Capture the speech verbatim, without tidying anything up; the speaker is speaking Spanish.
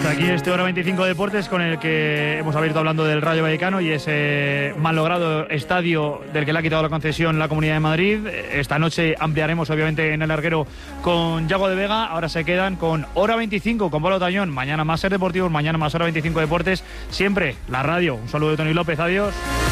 hasta aquí este Hora veinticinco Deportes, con el que hemos abierto hablando del Rayo Vallecano y ese mal logrado estadio del que le ha quitado la concesión la Comunidad de Madrid. Esta noche ampliaremos obviamente en el larguero con Yago de Vega. Ahora se quedan con Hora veinticinco con Pablo Tañón. Mañana más Ser Deportivos, mañana más Hora veinticinco Deportes. Siempre la radio. Un saludo de Tony López, adiós.